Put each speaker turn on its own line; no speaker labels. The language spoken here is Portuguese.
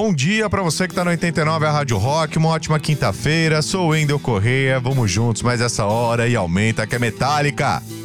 Bom dia pra você que tá no 89, a Rádio Rock, uma ótima quinta-feira, sou o Wendel Correia, vamos juntos mais essa hora e aumenta que é Metallica.